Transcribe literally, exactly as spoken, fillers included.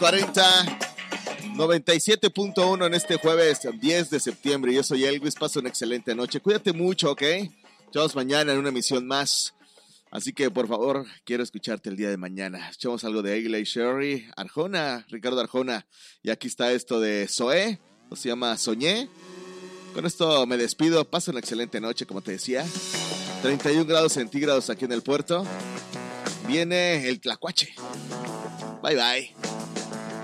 cuarenta, noventa y siete punto uno en este jueves diez de septiembre. Yo soy Elvis, pasa una excelente noche. Cuídate mucho, ¿ok? Echamos mañana en una emisión más. Así que, por favor, quiero escucharte el día de mañana. Echamos algo de Aguilera Sherry, Arjona, Ricardo Arjona. Y aquí está esto de Zoé, o se llama Soñé. Con esto me despido. Pasa una excelente noche, como te decía. treinta y un grados centígrados aquí en el puerto. Viene el tlacuache. Bye, bye.